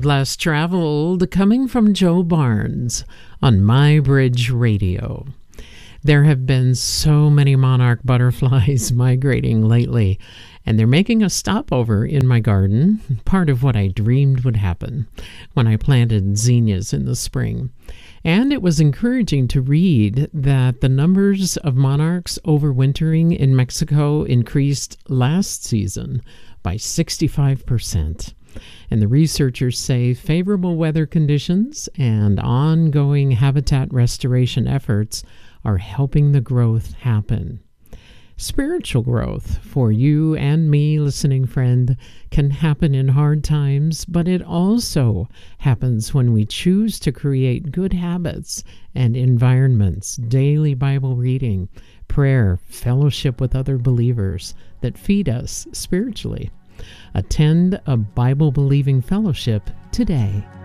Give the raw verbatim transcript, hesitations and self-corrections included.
Road Less Traveled, coming from Joe Barnes on My Bridge Radio. There have been so many monarch butterflies migrating lately, and they're making a stopover in my garden, part of what I dreamed would happen when I planted zinnias in the spring. And it was encouraging to read that the numbers of monarchs overwintering in Mexico increased last season by sixty-five percent. And the researchers say favorable weather conditions and ongoing habitat restoration efforts are helping the growth happen. Spiritual growth for you and me, listening friend, can happen in hard times, but it also happens when we choose to create good habits and environments, daily Bible reading, prayer, fellowship with other believers that feed us spiritually. Attend a Bible-believing fellowship today.